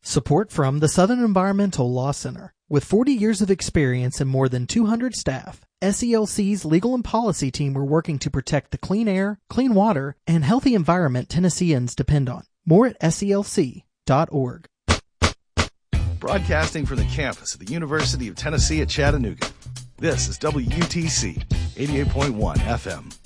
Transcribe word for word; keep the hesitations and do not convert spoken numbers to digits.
Support from the Southern Environmental Law Center. With forty years of experience and more than two hundred staff, S E L C's legal and policy team are working to protect the clean air, clean water, and healthy environment Tennesseans depend on. More at S E L C dot org. Broadcasting from the campus of the University of Tennessee at Chattanooga, this is W U T C eighty-eight point one F M.